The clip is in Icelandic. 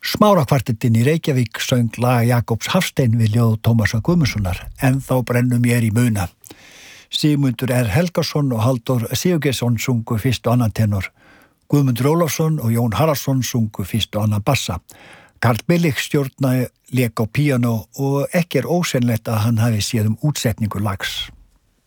Smárakvartettinn í Reykjavík söng lag Jakobs Hafstein við ljóð Tómasar Guðmundssonar, En þá brennum mér í muna. Sigmundur R. Helgason og Halldór Sigurgeirsson sungu fyrst og annan tenor. Guðmundur Ólafsson og Jón Haraldsson sungu fyrst og annan bassa. Karl Billig stjórnaði lék á píanó og ekki ósennilegt að hann hafi séð útsetningu lags.